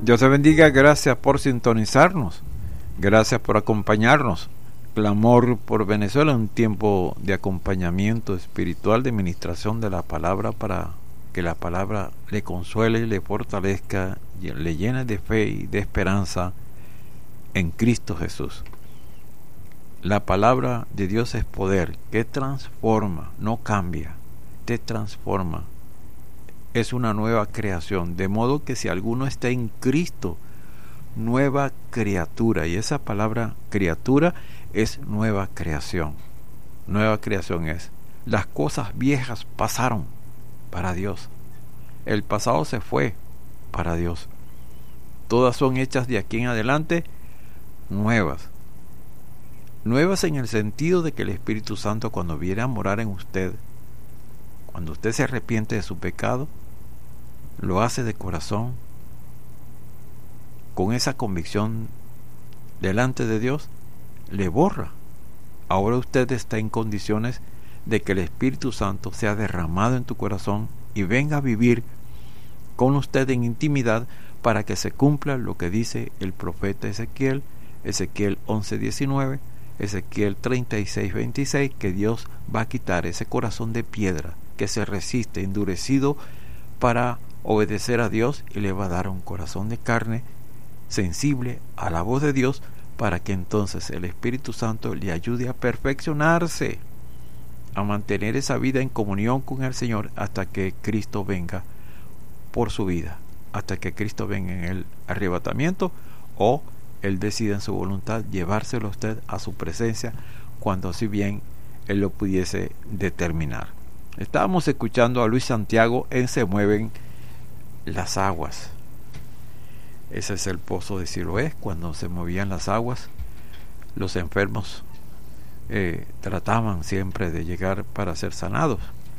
Dios te bendiga, gracias por sintonizarnos, gracias por acompañarnos. Clamor por Venezuela, un tiempo de acompañamiento espiritual, de ministración de la palabra, para que la palabra le consuele, le fortalezca, le llene de fe y de esperanza en Cristo Jesús. La palabra de Dios es poder que transforma, no cambia, te transforma. Es una nueva creación, de modo que si alguno está en Cristo, nueva criatura, y esa palabra criatura es nueva creación. Nueva creación es: las cosas viejas pasaron para Dios, el pasado se fue para Dios, todas son hechas de aquí en adelante nuevas. Nuevas en el sentido de que el Espíritu Santo, cuando viene a morar en usted, cuando usted se arrepiente de su pecado, lo hace de corazón, con esa convicción delante de Dios, le borra. Ahora usted está en condiciones de que el Espíritu Santo sea derramado en tu corazón y venga a vivir con usted en intimidad, para que se cumpla lo que dice el profeta Ezequiel 11:19, Ezequiel 36:26, que Dios va a quitar ese corazón de piedra que se resiste, endurecido para obedecer a Dios, y le va a dar un corazón de carne sensible a la voz de Dios, para que entonces el Espíritu Santo le ayude a perfeccionarse, a mantener esa vida en comunión con el Señor hasta que Cristo venga por su vida, hasta que Cristo venga en el arrebatamiento, o Él decida en su voluntad llevárselo a usted a su presencia, cuando así bien Él lo pudiese determinar. Estábamos escuchando a Luis Santiago en Se Mueven las Aguas. Ese es el pozo de Siloé. Cuando se movían las aguas, los enfermos trataban siempre de llegar para ser sanados.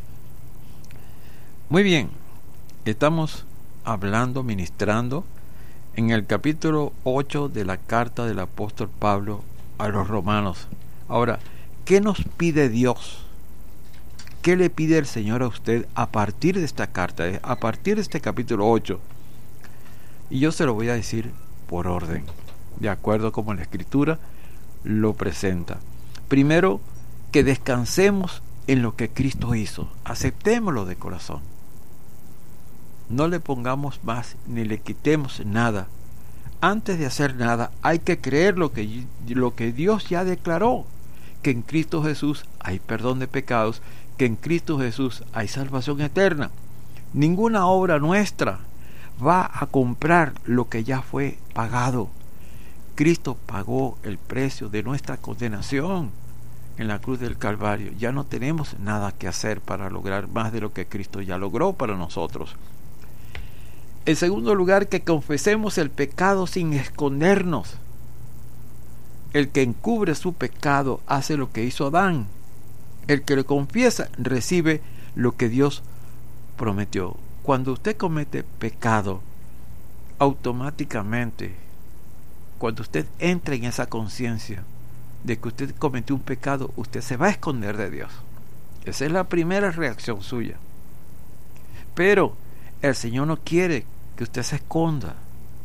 Muy bien, estamos hablando, ministrando en el capítulo 8 de la carta del apóstol Pablo a los romanos. Ahora, ¿qué nos pide Dios? ¿Qué le pide el Señor a usted a partir de esta carta, a partir de este capítulo 8? Y yo se lo voy a decir por orden, de acuerdo como la Escritura lo presenta. Primero, que descansemos en lo que Cristo hizo. Aceptémoslo de corazón. No le pongamos más ni le quitemos nada. Antes de hacer nada, hay que creer lo que Dios ya declaró: que en Cristo Jesús hay perdón de pecados, que en Cristo Jesús hay salvación eterna. Ninguna obra nuestra va a comprar lo que ya fue pagado. Cristo pagó el precio de nuestra condenación en la cruz del Calvario. Ya no tenemos nada que hacer para lograr más de lo que Cristo ya logró para nosotros. En segundo lugar, que confesemos el pecado sin escondernos. El que encubre su pecado hace lo que hizo Adán. El que lo confiesa recibe lo que Dios prometió. Cuando usted comete pecado, automáticamente, cuando usted entra en esa conciencia de que usted cometió un pecado, usted se va a esconder de Dios. Esa es la primera reacción suya. Pero el Señor no quiere que usted se esconda.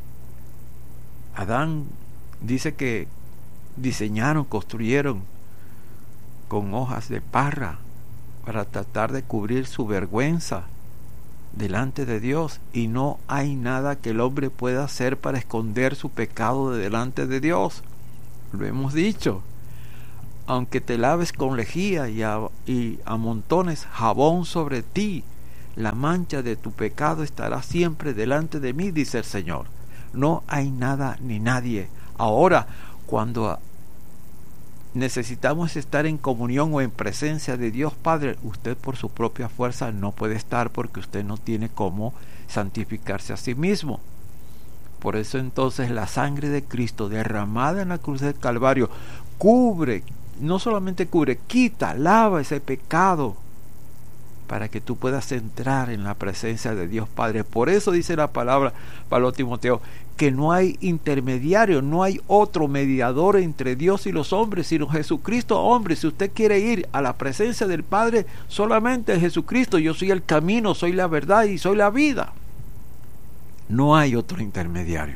Adán dice que construyeron con hojas de parra para tratar de cubrir su vergüenza delante de Dios, y no hay nada que el hombre pueda hacer para esconder su pecado de delante de Dios. Lo hemos dicho. Aunque te laves con lejía y amontones jabón sobre ti, la mancha de tu pecado estará siempre delante de mí, dice el Señor. No hay nada ni nadie. Ahora, cuando necesitamos estar en comunión o en presencia de Dios Padre, usted por su propia fuerza no puede estar, porque usted no tiene cómo santificarse a sí mismo. Por eso entonces la sangre de Cristo derramada en la cruz del Calvario cubre, no solamente cubre, quita, lava ese pecado, para que tú puedas entrar en la presencia de Dios Padre. Por eso dice la palabra, Pablo Timoteo, que no hay intermediario, no hay otro mediador entre Dios y los hombres, sino Jesucristo hombre. Si usted quiere ir a la presencia del Padre, solamente Jesucristo. Yo soy el camino, soy la verdad y soy la vida. No hay otro intermediario.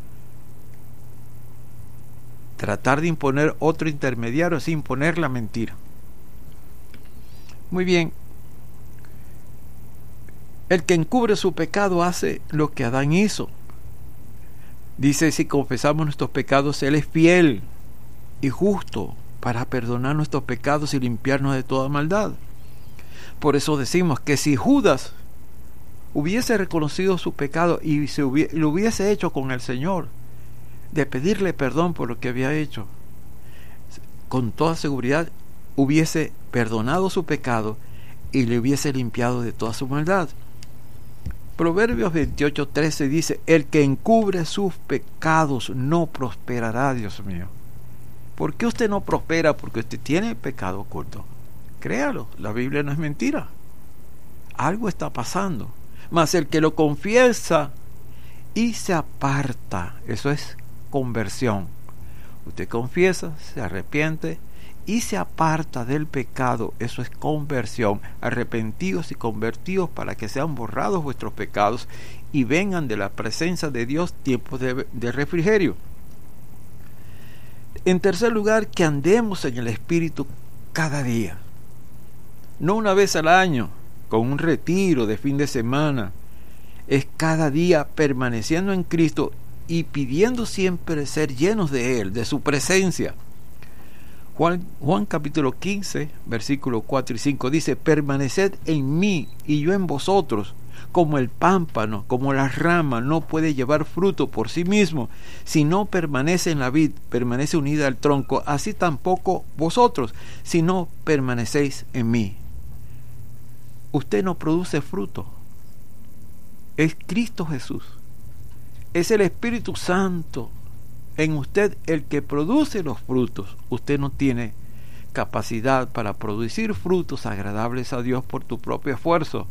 Tratar de imponer otro intermediario es imponer la mentira. Muy bien. El que encubre su pecado hace lo que Adán hizo. Dice, si confesamos nuestros pecados, Él es fiel y justo para perdonar nuestros pecados y limpiarnos de toda maldad. Por eso decimos que si Judas hubiese reconocido su pecado y lo hubiese hecho con el Señor, de pedirle perdón por lo que había hecho, con toda seguridad hubiese perdonado su pecado y le hubiese limpiado de toda su maldad. Proverbios 28:13 dice, el que encubre sus pecados no prosperará, Dios mío. ¿Por qué usted no prospera? Porque usted tiene pecado oculto. Créalo, la Biblia no es mentira. Algo está pasando. Mas el que lo confiesa y se aparta, eso es conversión. Usted confiesa, se arrepiente y se aparta del pecado, eso es conversión. Arrepentidos y convertidos para que sean borrados vuestros pecados y vengan de la presencia de Dios tiempos de refrigerio. En tercer lugar, que andemos en el Espíritu cada día, no una vez al año con un retiro de fin de semana. Es cada día permaneciendo en Cristo y pidiendo siempre ser llenos de Él, de su presencia. Juan capítulo 15, versículos 4 y 5 dice, permaneced en mí y yo en vosotros, como el pámpano, como la rama no puede llevar fruto por sí mismo, si no permanece en la vid, permanece unida al tronco, así tampoco vosotros, si no permanecéis en mí. Usted no produce fruto. Es Cristo Jesús. Es el Espíritu Santo en usted el que produce los frutos. Usted no tiene capacidad para producir frutos agradables a Dios por tu propio esfuerzo.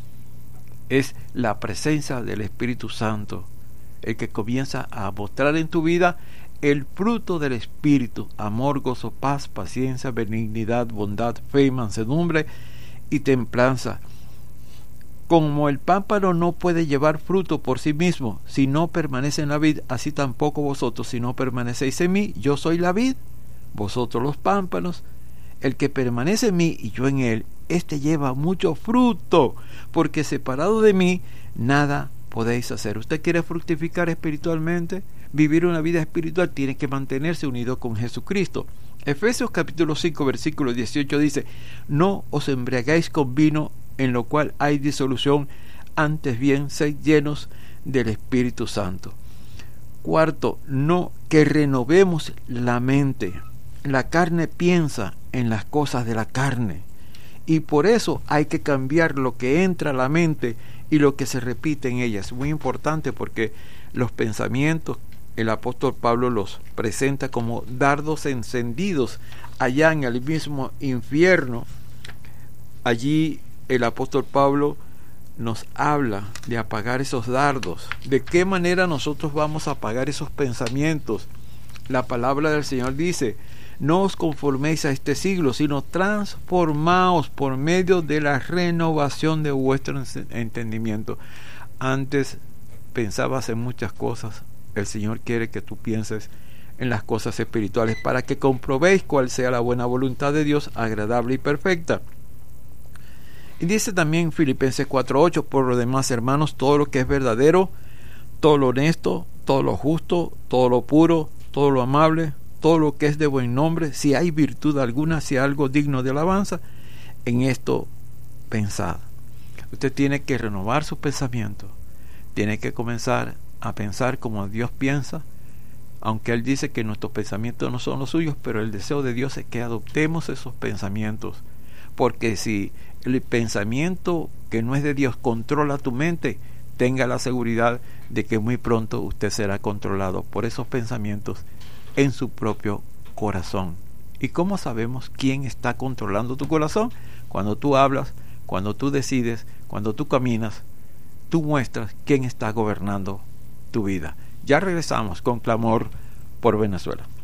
Es la presencia del Espíritu Santo el que comienza a mostrar en tu vida el fruto del Espíritu: amor, gozo, paz, paciencia, benignidad, bondad, fe, mansedumbre y templanza. Como el pámpano no puede llevar fruto por sí mismo si no permanece en la vid, así tampoco vosotros si no permanecéis en mí. Yo soy la vid, vosotros los pámpanos. El que permanece en mí y yo en él, éste lleva mucho fruto, porque separado de mí nada podéis hacer. ¿Usted quiere fructificar espiritualmente? Vivir una vida espiritual, tiene que mantenerse unido con Jesucristo. Efesios capítulo 5 versículo 18 dice, no os embriaguéis con vino, en lo cual hay disolución, antes bien sed llenos del Espíritu Santo. Cuarto, no que renovemos la mente. La carne piensa en las cosas de la carne, y por eso hay que cambiar lo que entra a la mente y lo que se repite en ella. Es muy importante porque los pensamientos, el apóstol Pablo los presenta como dardos encendidos allá en el mismo infierno. Allí el apóstol Pablo nos habla de apagar esos dardos. ¿De qué manera nosotros vamos a apagar esos pensamientos? La palabra del Señor dice, no os conforméis a este siglo, sino transformaos por medio de la renovación de vuestro entendimiento. Antes pensabas en muchas cosas. El Señor quiere que tú pienses en las cosas espirituales para que comprobéis cuál sea la buena voluntad de Dios, agradable y perfecta. Y dice también Filipenses 4:8, por lo demás, hermanos, todo lo que es verdadero, todo lo honesto, todo lo justo, todo lo puro, todo lo amable, todo lo que es de buen nombre, si hay virtud alguna, si hay algo digno de alabanza, en esto pensad. Usted tiene que renovar su pensamiento, tiene que comenzar a pensar como Dios piensa, aunque Él dice que nuestros pensamientos no son los suyos, pero el deseo de Dios es que adoptemos esos pensamientos, porque si el pensamiento que no es de Dios controla tu mente, tenga la seguridad de que muy pronto usted será controlado por esos pensamientos en su propio corazón. ¿Y cómo sabemos quién está controlando tu corazón? Cuando tú hablas, cuando tú decides, cuando tú caminas, tú muestras quién está gobernando tu vida. Ya regresamos con Clamor por Venezuela.